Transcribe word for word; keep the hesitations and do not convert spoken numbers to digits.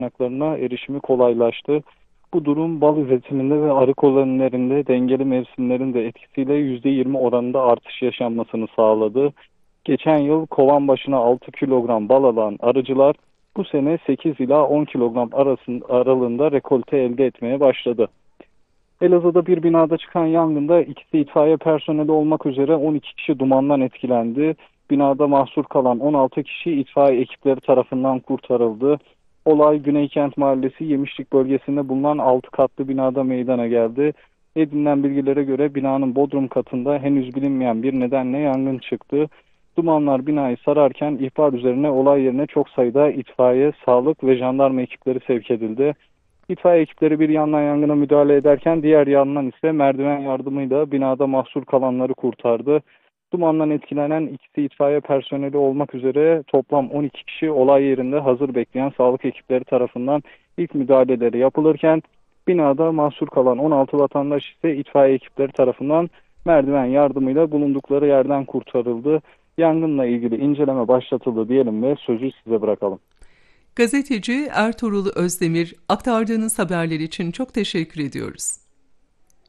kaynaklarına erişimi kolaylaştı. Bu durum bal üretiminde ve arı kolonilerinde dengeli mevsimlerin de etkisiyle yüzde yirmi oranında artış yaşanmasını sağladı. Geçen yıl kovan başına altı kilogram bal alan arıcılar bu sene sekiz ila on kilogram arasında, aralığında rekolte elde etmeye başladı. Elazığ'da bir binada çıkan yangında ikisi itfaiye personeli olmak üzere on iki kişi dumandan etkilendi. Binada mahsur kalan on altı kişi itfaiye ekipleri tarafından kurtarıldı. Olay Güneykent Mahallesi Yemişlik bölgesinde bulunan altı katlı binada meydana geldi. Edinilen bilgilere göre binanın bodrum katında henüz bilinmeyen bir nedenle yangın çıktı. Dumanlar binayı sararken ihbar üzerine olay yerine çok sayıda itfaiye, sağlık ve jandarma ekipleri sevk edildi. İtfaiye ekipleri bir yandan yangına müdahale ederken diğer yandan ise merdiven yardımıyla binada mahsur kalanları kurtardı. Dumandan etkilenen ikisi itfaiye personeli olmak üzere toplam on iki kişi olay yerinde hazır bekleyen sağlık ekipleri tarafından ilk müdahaleleri yapılırken binada mahsur kalan on altı vatandaş ise itfaiye ekipleri tarafından merdiven yardımıyla bulundukları yerden kurtarıldı. Yangınla ilgili inceleme başlatıldı diyelim ve sözü size bırakalım. Gazeteci Ertuğrul Özdemir, aktardığınız haberler için çok teşekkür ediyoruz.